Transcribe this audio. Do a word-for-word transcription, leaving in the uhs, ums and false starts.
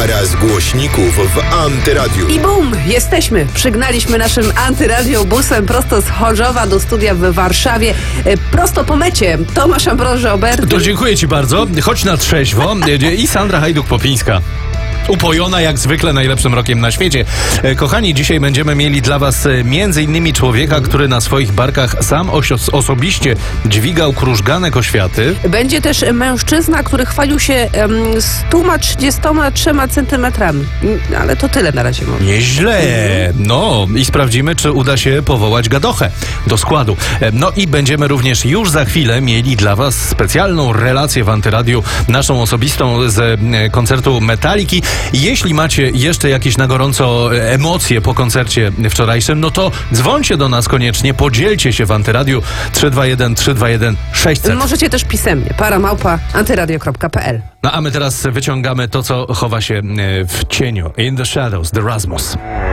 Para z głośników w Antyradiu. I bum! Jesteśmy! Przygnaliśmy naszym antyradiobusem prosto z Chorzowa do studia w Warszawie. E, Prosto po mecie. Tomasz Ambroży Oberty. To dziękuję ci bardzo. Chodź na trzeźwo. I Sandra Hajduk-Popińska. Upojona jak zwykle najlepszym rokiem na świecie. E, Kochani, dzisiaj będziemy mieli dla was e, między innymi człowieka, który na swoich barkach sam osi- osobiście dźwigał krużganek oświaty. Będzie też mężczyzna, który chwalił się em, sto trzydzieści trzy centymetrami. Mm, Ale to tyle na razie mówię. Nieźle. No i sprawdzimy, czy uda się powołać gadochę do składu. E, No i będziemy również już za chwilę mieli dla was specjalną relację w Antyradiu, naszą osobistą z e, koncertu Metaliki. Jeśli macie jeszcze jakieś na gorąco emocje po koncercie wczorajszym, no to dzwońcie do nas koniecznie, podzielcie się w Antyradiu trzy dwa jeden trzy dwa jeden sześć zero zero. Możecie też pisemnie. paramałpa antyradio kropka p l. No a my teraz wyciągamy to, co chowa się e, w cieniu. In the Shadows, The Rasmus.